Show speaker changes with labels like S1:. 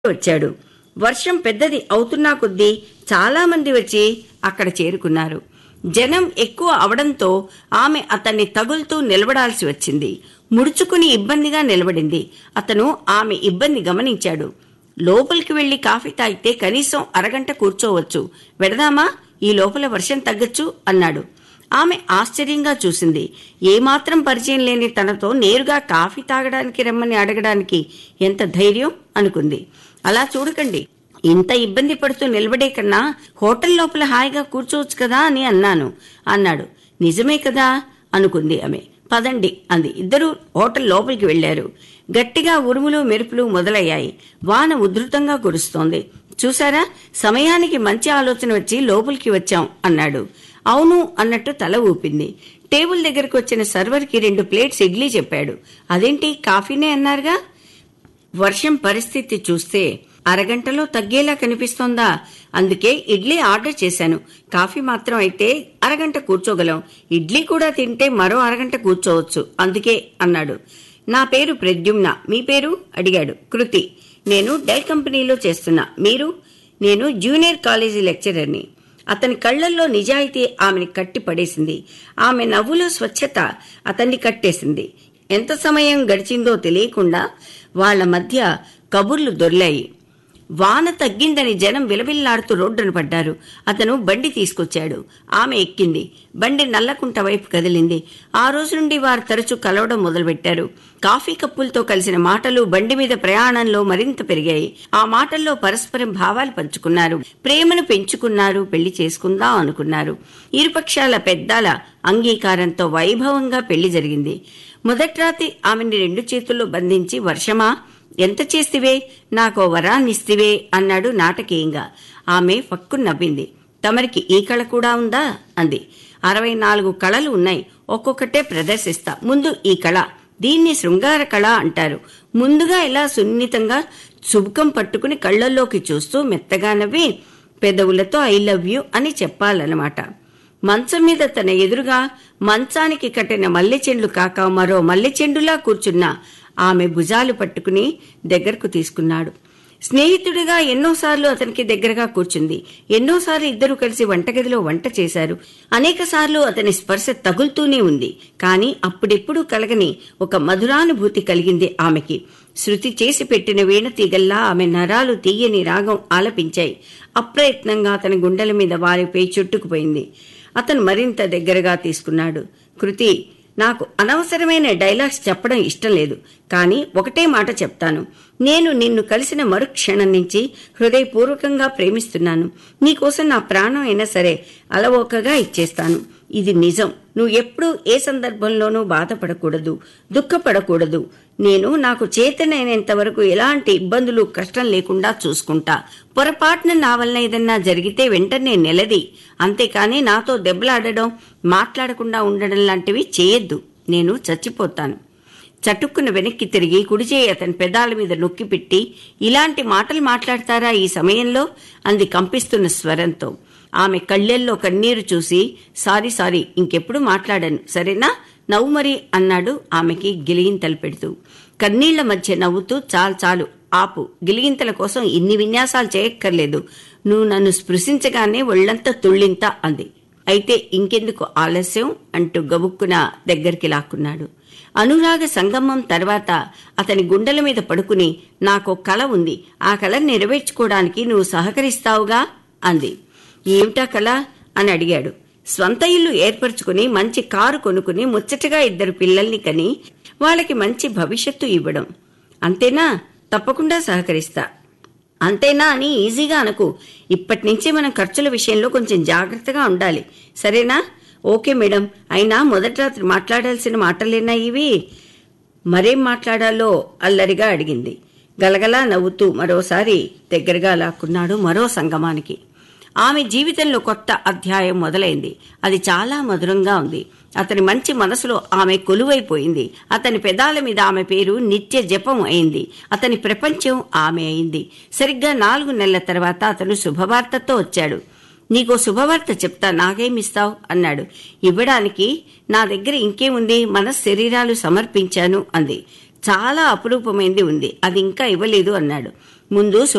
S1: వచ్చాడు. వర్షం పెద్దది అవుతున్నా కొద్దీ చాలా మంది వచ్చి అక్కడ చేరుకున్నారు. జనం ఎక్కువ అవడంతో ఆమె అతన్ని తగులుతూ నిలబడాల్సి వచ్చింది. ముడుచుకుని ఇబ్బందిగా నిలబడింది. అతను ఆమె ఇబ్బంది గమనించాడు. లోపలికి వెళ్లి కాఫీ తాగితే కనీసం అరగంట కూర్చోవచ్చు, వెడదామా? ఈ లోపల వర్షం తగ్గచ్చు అన్నాడు. ఆమె ఆశ్చర్యంగా చూసింది. ఏమాత్రం పరిచయం లేని తనతో నేరుగా కాఫీ తాగడానికి రమ్మని అడగడానికి ఎంత ధైర్యం అనుకుంది. అలా చూడకండి, ఇంత ఇబ్బంది పడుతూ నిలబడే కన్నా హోటల్ లోపల హాయిగా కూర్చోవచ్చు కదా అని అన్నాడు. నిజమే కదా అనుకుంది ఆమె. పదండి అంది. ఇద్దరూ హోటల్ లోపలికి వెళ్లారు. గట్టిగా ఉరుములు మెరుపులు మొదలయ్యాయి. వాన ఉధృతంగా కురుస్తోంది. చూసారా, సమయానికి మంచి ఆలోచన వచ్చి లోపలికి వచ్చాం అన్నాడు. అవును అన్నట్టు తల ఊపింది. టేబుల్ దగ్గరకు వచ్చిన సర్వర్కి 2 ప్లేట్స్ ఇడ్లీ చెప్పాడు. అదేంటి, కాఫీనే అన్నారుగా? వర్షం పరిస్థితి చూస్తే అరగంటలో తగ్గేలా కనిపిస్తోందా? అందుకే ఇడ్లీ ఆర్డర్ చేశాను. కాఫీ మాత్రం అయితే అరగంట కూర్చోగలం. ఇడ్లీ కూడా తింటే మరో అరగంట కూర్చోవచ్చు, అందుకే అన్నాడు. నా పేరు ప్రద్యుమ్న. మీ పేరు అడిగాడు. కృతి. నేను డెల్ కంపెనీలో చేస్తున్నా. మీరు? నేను జూనియర్ కాలేజీ లెక్చరర్ని. అతని కళ్లల్లో నిజాయితీ ఆమెని కట్టి పడేసింది. ఆమె నవ్వులో స్వచ్ఛత అతన్ని కట్టేసింది. ఎంత సమయం గడిచిందో తెలియకుండా వాళ్ల మధ్య కబుర్లు దొర్లాయి. వాన తగ్గిందని జనం విలవిల్లాడుతూ రోడ్డున పడ్డారు. అతను బండి తీసుకొచ్చాడు. ఆమె ఎక్కింది. బండి నల్లకుంట వైపు కదిలింది. ఆ రోజు నుండి వారు తరచూ కలవడం మొదలుపెట్టారు. కాఫీ కప్పులతో కలిసిన మాటలు బండి మీద ప్రయాణంలో మరింత పెరిగాయి. ఆ మాటల్లో పరస్పరం భావాలు పంచుకున్నారు, ప్రేమను పెంచుకున్నారు, పెళ్లి చేసుకుందాం అనుకున్నారు. ఇరుపక్షాల పెద్దాల అంగీకారంతో వైభవంగా పెళ్లి జరిగింది. మొదటి రాత్రి ఆమెని 2 చేతుల్లో బంధించి, వర్షమా, ఎంత చేస్తివే, నాకో వరాన్నిస్తివే అన్నాడు నాటకీయంగా. ఆమె ఫక్కు నవ్వింది. తమరికి ఈ కళ కూడా ఉందా అంది. 64 కళలు ఉన్నాయి, ఒక్కొక్కటే ప్రదర్శిస్తా. ముందు ఈ కళ, దీన్ని శృంగార కళ అంటారు. ముందుగా ఇలా సున్నితంగా చుబుకం పట్టుకుని కళ్లల్లోకి చూస్తూ మెత్తగా నవ్వి పెదవులతో ఐ లవ్ యూ అని చెప్పాలన్నమాట. మంచం మీద తన ఎదురుగా మంచానికి కట్టిన మల్లెచెండ్లు కాక మరో మల్లెచెండులా కూర్చున్న ఆమె భుజాలు పట్టుకుని దగ్గరకు తీసుకున్నాడు. స్నేహితుడిగా ఎన్నోసార్లు అతనికి దగ్గరగా కూర్చుంది. ఎన్నోసార్లు ఇద్దరు కలిసి వంటగదిలో వంట చేశారు. అనేక సార్లు అతని స్పర్శ తగులుతూనే ఉంది. కాని అప్పుడెప్పుడూ కలగని ఒక మధురానుభూతి కలిగింది ఆమెకి. శృతి చేసి పెట్టిన వీణ తీగల్లా ఆమె నరాలు తీయని రాగం ఆలపించాయి. అప్రయత్నంగా అతని గుండెల మీద వారిపై చుట్టుకుపోయింది. అతను మరింత దగ్గరగా తీసుకున్నాడు. కృతి, నాకు అనవసరమైన డైలాగ్స్ చెప్పడం ఇష్టం లేదు, కానీ ఒకటే మాట చెప్తాను. నేను నిన్ను కలిసిన మరుక్షణం నుంచి హృదయపూర్వకంగా ప్రేమిస్తున్నాను. నీకోసం నా ప్రాణం అయినా సరే అలవోకగా ఇచ్చేస్తాను. ఇది నిజం. నువ్వు ఎప్పుడూ ఏ సందర్భంలోనూ బాధపడకూడదు, దుఃఖపడకూడదు. నేను నాకు చేతనైనంత వరకు ఎలాంటి ఇబ్బందులు, కష్టం లేకుండా చూసుకుంటా. పొరపాటున నా వలన ఏదన్నా జరిగితే వెంటనే నిలది. అంతేకాని నాతో దెబ్బలాడడం, మాట్లాడకుండా ఉండడం లాంటివి చేయొద్దు. నేను చచ్చిపోతాను. చటుక్కున వెనక్కి తిరిగి కుడిచేయి అతని పెదాల మీద నొక్కి పెట్టి, ఇలాంటి మాటలు మాట్లాడతారా ఈ సమయంలో అంది కంపిస్తున్న స్వరంతో. ఆమె కళ్ళెల్లో కన్నీరు చూసి, సారీ, ఇంకెప్పుడు మాట్లాడాను, సరేనా? నవ్వు మరి అన్నాడు ఆమెకి గిలిగింతలు పెడుతూ. కన్నీళ్ల మధ్య నవ్వుతూ, చాలు ఆపు, గిలిగింతల కోసం ఇన్ని విన్యాసాలు చేయక్కర్లేదు. నువ్వు నన్ను స్పృశించగానే ఒళ్లంతా తుళ్ళింత అంది. అయితే ఇంకెందుకు ఆలస్యం అంటూ గబుక్కున దగ్గరికి లాక్కున్నాడు. అనురాగ సంగమం తర్వాత అతని గుండెల మీద పడుకుని, నాకో కల ఉంది, ఆ కళ నెరవేర్చుకోవడానికి నువ్వు సహకరిస్తావుగా అంది. ఏమిటా కళ అని అడిగాడు. స్వంత ఇల్లు ఏర్పరచుకుని, మంచి కారు కొనుక్కుని, ముచ్చటగా 2 పిల్లల్ని కని వాళ్ళకి మంచి భవిష్యత్తు ఇవ్వడం. అంతేనా? తప్పకుండా సహకరిస్తా. అంతేనా అని ఈజీగా అనకు. ఇప్పటి నుంచి మనం ఖర్చుల విషయంలో కొంచెం జాగ్రత్తగా ఉండాలి, సరేనా? Okay madam. అయినా మొదటి రాత్రి మాట్లాడాల్సిన మాటలేనా ఇవి? మరేం మాట్లాడాలో అల్లరిగా అడిగింది. గలగలా నవ్వుతూ మరోసారి దగ్గరగా లాక్కున్నాడు. మరో సంగమానికి ఆమె జీవితంలో కొత్త అధ్యాయం మొదలైంది. అది చాలా మధురంగా ఉంది. అతని మంచి మనసులో ఆమె కొలువైపోయింది. అతని పెదాల మీద ఆమె పేరు నిత్య జపం అయింది. అతని ప్రపంచం ఆమె అయింది. సరిగ్గా 4 నెలల తర్వాత అతను శుభవార్తతో వచ్చాడు. నీకో శుభవార్త చెప్తా, నాకేమిస్తావు అన్నాడు. ఇవ్వడానికి నా దగ్గర ఇంకేముంది, మన శరీరాలు సమర్పించాను అంది. చాలా అపురూపమైంది ఉంది, అది ఇంకా ఇవ్వలేదు అన్నాడు. ముందు